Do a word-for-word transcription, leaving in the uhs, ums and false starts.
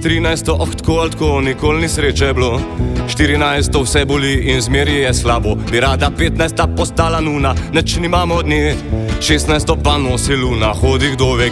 trinajsto, oh, tako ali tako, nikoli ni sreče bilo. štirinajsto vse boli in zmeri je slabo. Bi rada petnajsta postala nuna, neč nimamo od nje. šestnajsto pa nosi luna, hodi kdo ve